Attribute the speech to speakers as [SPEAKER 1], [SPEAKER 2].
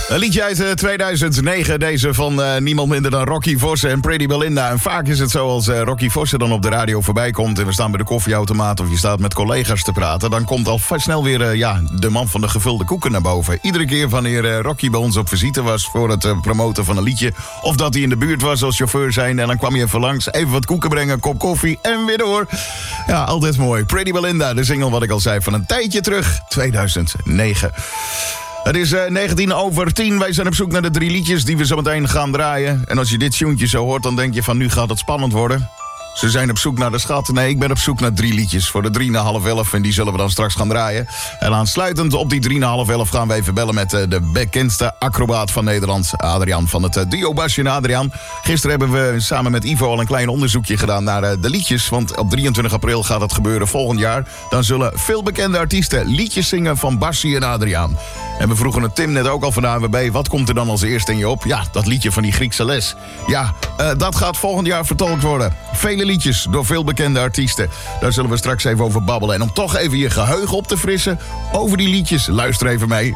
[SPEAKER 1] Een liedje uit 2009, deze van niemand minder dan Rocky Vossen en Pretty Belinda. En vaak is het zo als Rocky Vossen dan op de radio voorbij komt en we staan bij de koffieautomaat of je staat met collega's te praten, dan komt al snel weer de man van de gevulde koeken naar boven. Iedere keer wanneer Rocky bij ons op visite was voor het promoten van een liedje, of dat hij in de buurt was als chauffeur zijn, en dan kwam hij even langs, even wat koeken brengen, een kop koffie en weer door. Ja, altijd mooi. Pretty Belinda, de single wat ik al zei van een tijdje terug, 2009. Het is 19:10. Wij zijn op zoek naar de 3 liedjes die we zo meteen gaan draaien. En als je dit tuentje zo hoort, dan denk je van nu gaat het spannend worden. Ze zijn op zoek naar de schat. Nee, ik ben op zoek naar 3 liedjes voor de 10:55. En die zullen we dan straks gaan draaien. En aansluitend op die 10:55 gaan we even bellen met de bekendste acrobaat van Nederland. Adriaan van het duo Basje en Adriaan. Gisteren hebben we samen met Ivo al een klein onderzoekje gedaan naar de liedjes. Want op 23 april gaat het gebeuren volgend jaar. Dan zullen veel bekende artiesten liedjes zingen van Basje en Adriaan. En we vroegen het Tim net ook al van de ANWB. Wat komt er dan als eerste in je op? Ja, dat liedje van die Griekse les. Ja, dat gaat volgend jaar vertolkt worden. Vele liedjes door veel bekende artiesten. Daar zullen we straks even over babbelen. En om toch even je geheugen op te frissen over die liedjes, luister even mee.